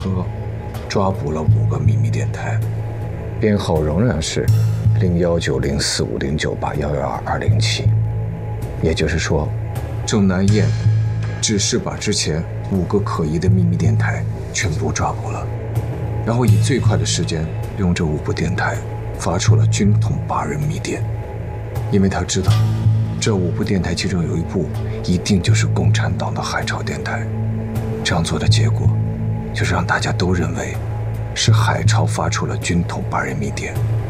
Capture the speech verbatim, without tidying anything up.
和抓捕了五个秘密电台，编号仍然是零幺九零四五零九八幺幺二二零七。也就是说，郑南燕只是把之前五个可疑的秘密电台全部抓捕了，然后以最快的时间用这五部电台发出了军统八人密电，因为他知道这五部电台其中有一部一定就是共产党的海潮电台。这样做的结果就是让大家都认为是海潮发出了军统八人密电。